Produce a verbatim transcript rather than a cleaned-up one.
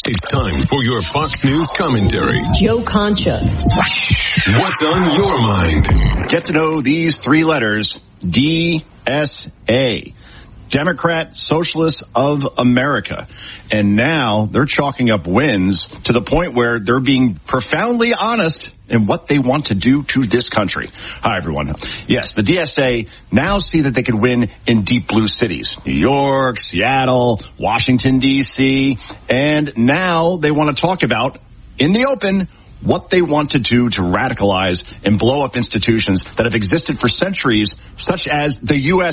It's time for your Fox News commentary. Joe Concha. What's on your mind? Get to know these three letters, D S A. Democrat Socialists of America. And now they're chalking up wins to the point where they're being profoundly honest in what they want to do to this country. Hi, everyone. Yes, the D S A now see that they could win in deep blue cities. New York, Seattle, Washington, D C. And now they want to talk about, in the open, what they want to do to radicalize and blow up institutions that have existed for centuries, such as the U S